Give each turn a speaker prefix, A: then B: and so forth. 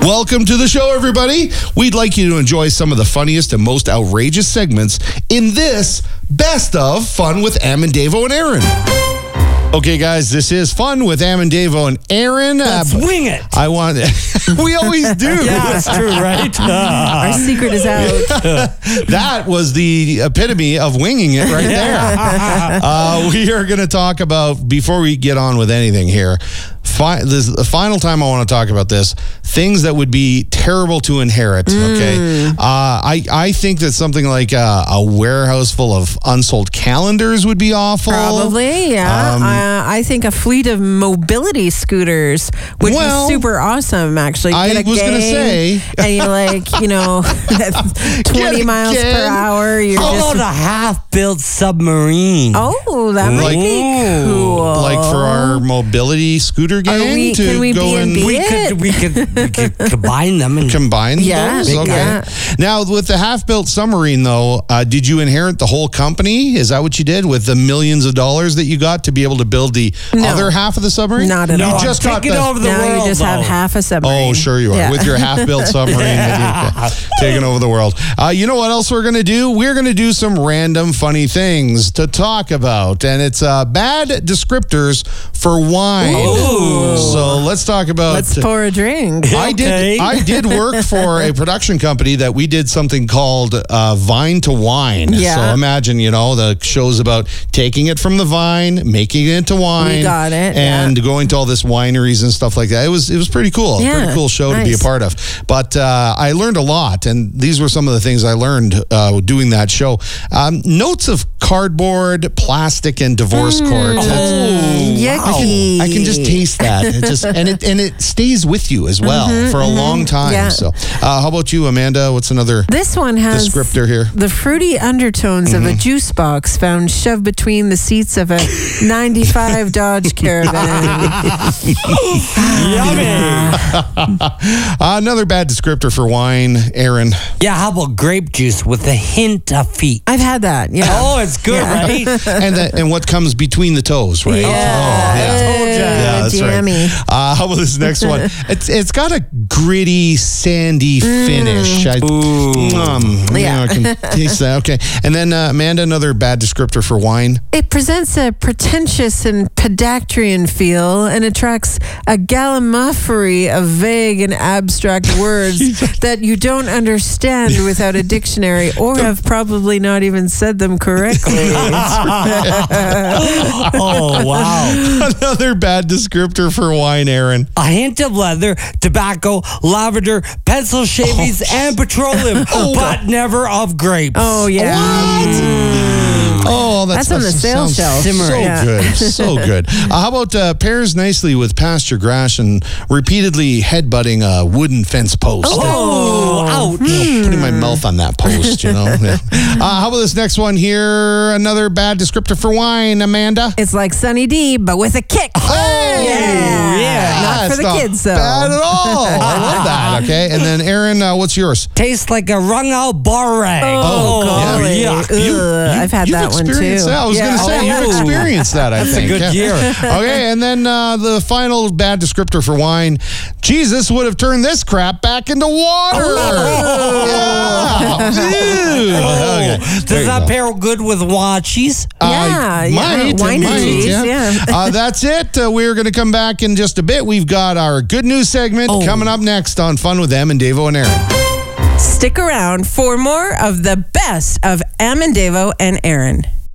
A: Welcome to the show, everybody. We'd like you to enjoy some of the funniest and most outrageous segments in this Best of Fun with Am and Davo and Aaron. Okay, guys, this is Fun with Am and Davo and Aaron.
B: Let's wing it.
A: I want. We always do.
B: Yeah, that's true, right?
C: Our secret is out.
A: That was the epitome of winging it right there. We are going to talk about, before we get on with anything here, this is the final time I want to talk about this, things that would be terrible to inherit, okay? I think that something like a warehouse full of unsold calendars would be awful.
C: Probably, yeah. I think a fleet of mobility scooters would be super awesome, actually.
A: I was going to say.
C: And you're like, 20 miles per hour.
B: How about a half-built submarine?
C: Oh, that might be cool.
A: Like for our mobility scooter gang
C: can we
A: go and
B: We could combine them and
A: combine those. Okay.
C: Yeah.
A: Now with the half-built submarine, though, did you inherit the whole company? Is that what you did with the millions of dollars that you got to be able to build the other half of the submarine?
C: Not at all.
A: You just got
B: over the world.
C: You just have half a submarine.
A: Oh, sure you are. With your half-built submarine, taking over the world. You know what else we're going to do? We're going to do some random funny things to talk about, and it's bad descriptors for wine.
C: Ooh.
A: So let's talk about.
C: Let's pour a drink.
A: I did work for a production company that we did something called Vine to Wine.
C: Yeah.
A: So imagine, the show's about taking it from the vine, making it into wine.
C: We got it.
A: And going to all this wineries and stuff like that. It was pretty cool.
C: Yeah,
A: pretty cool show to be a part of. But I learned a lot, and these were some of the things I learned doing that show. Notes of cardboard, plastic, and divorce court.
C: Yucky.
A: I can just taste that. It stays with you as well for a long time.
C: Yeah.
A: So, how about you, Amanda? What's another
C: This one has
A: descriptor here?
C: The fruity undertones of a juice box found shoved between the seats of a 95 Dodge Caravan.
B: Yummy.
A: Another bad descriptor for wine, Aaron.
B: Yeah, how about grape juice with a hint of feet?
C: I've had that. Yeah.
B: Oh, it's good, right?
A: and what comes between the toes, right?
C: Yeah,
A: that's
C: jammy.
A: right. How about this next one? It's got a gritty, sandy finish. I can taste that. Okay. And then, Amanda, another bad descriptor for wine.
C: It presents a pretentious and pedestrian feel and attracts a gallimaufry of vague and abstract words that you don't understand without a dictionary or have probably not even said them correctly.
B: Oh, wow.
A: Another bad descriptor for wine, Aaron.
B: A hint of leather, tobacco, lavender, pencil shavings, and petroleum, but never of grapes.
C: Oh, yeah.
A: Oh,
C: that's on the sales shelf.
A: Good. So good. How about pairs nicely with pasture grass and repeatedly headbutting a wooden fence post?
B: Oh, ouch.
A: Putting my mouth on that post, Yeah. How about this next one here? Another bad descriptor for wine, Amanda.
C: It's like Sunny D, but with a kick.
B: Yeah.
C: Not for the kids, though.
A: Bad at all. I love that. Okay. And then, Aaron, what's yours?
B: Tastes like a wrung-out bar rag.
C: Oh, golly.
B: yuck.
C: I've had that one, too.
A: That. I was going to say, you've experienced that, I think.
B: That's a good year.
A: Okay, and then the final bad descriptor for wine. Jesus would have turned this crap back into water. Okay.
B: Does that pair good with watchies?
C: Wine and cheese. Yeah.
A: That's it. We're going to come back in just a bit. We've got our good news segment coming up next on Fun with Am and Davo and Aaron.
C: Stick around for more of the best of Am and Davo and Aaron.